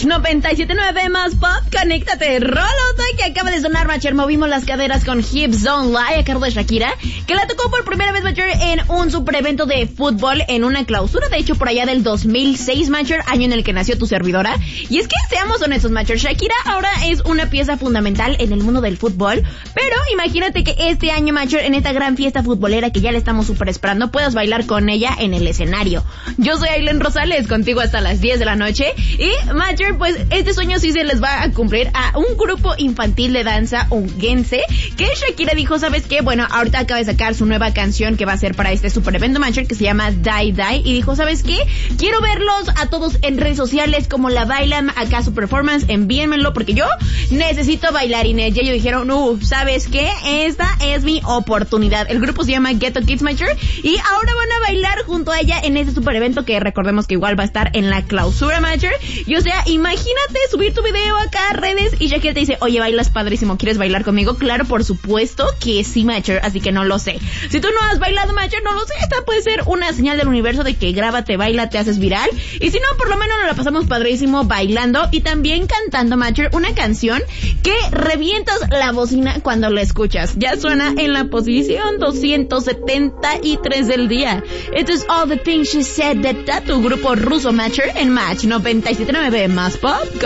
Match 97.9 más pop, conéctate, Rolota, que acaba de sonar, Matcher. Movimos las caderas con Hips Don't Lie a cargo de Shakira, que la tocó por primera vez, Matcher, en un super evento de fútbol, en una clausura, de hecho, por allá del 2006, Matcher, año en el que nació tu servidora. Y es que, seamos honestos, Matcher, Shakira ahora es una pieza fundamental en el mundo del fútbol, pero imagínate que este año, Matcher, en esta gran fiesta futbolera que ya le estamos super esperando, puedas bailar con ella en el escenario. Yo soy Aileen Rosales, contigo hasta las 10 de la noche, y Matcher, pues este sueño sí se les va a cumplir a un grupo infantil de danza unguense, que Shakira dijo, ¿sabes qué? Bueno, ahorita acaba de sacar su nueva canción que va a ser para este super evento, Matcher, que se llama Die Die, y dijo, ¿sabes qué? Quiero verlos a todos en redes sociales, como la bailan acá su performance, envíenmelo, porque yo necesito bailarines. Y ellos dijeron, ¿sabes qué? Esta es mi oportunidad. El grupo se llama Ghetto Kids, Matcher, y ahora van a bailar junto a ella en este super evento que recordemos que igual va a estar en la clausura, Matcher. Y o sea, imagínate subir tu video acá a redes y Shakira te dice, oye, bailas padrísimo, ¿quieres bailar conmigo? Claro, por supuesto que sí, Matcher, así que no lo sé. Si tú no has bailado, Matcher, no lo sé, esta puede ser una señal del universo de que grábate, baila, te haces viral. Y si no, por lo menos nos la pasamos padrísimo bailando y también cantando, Matcher, una canción que revientas la bocina cuando la escuchas. Ya suena en la posición 273 del día. Esto es All the Things She Said de tu grupo ruso, Matcher, en Match 97.9 más pop.